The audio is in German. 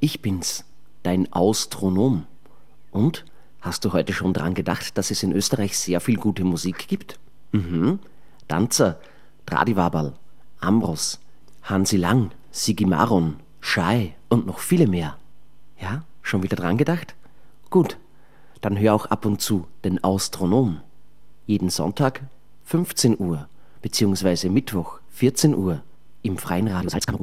Ich bin's, dein Austronom. Und? Hast du heute schon dran gedacht, dass es in Österreich sehr viel gute Musik gibt? Mhm. Danzer, Tradivaberl, Ambros, Hansi Lang, Sigi Maron, Schei und noch viele mehr. Ja, schon wieder dran gedacht? Gut, dann hör auch ab und zu den Austronom. Jeden Sonntag 15 Uhr, beziehungsweise Mittwoch 14 Uhr im Freien Radio Salzkammergut.